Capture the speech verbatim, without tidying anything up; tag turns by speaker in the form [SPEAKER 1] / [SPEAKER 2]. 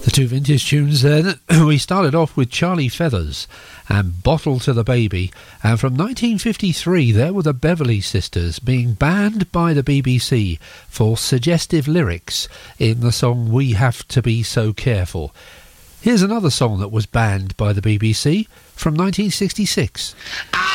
[SPEAKER 1] The two vintage tunes then. We started off with Charlie Feathers and Bottle to the Baby, and from nineteen fifty-three there were the Beverly Sisters being banned by the B B C for suggestive lyrics in the song We Have to Be So Careful. Here's another song that was banned by the B B C from nineteen sixty-six.
[SPEAKER 2] I